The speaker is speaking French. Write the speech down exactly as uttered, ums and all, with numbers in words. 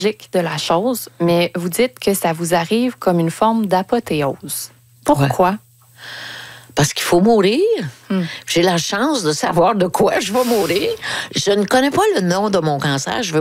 de la chose, mais vous dites que ça vous arrive comme une forme d'apothéose. Pourquoi? Ouais. Parce qu'il faut mourir. Hmm. J'ai la chance de savoir de quoi je vais mourir. Je ne connais pas le nom de mon cancer. Je veux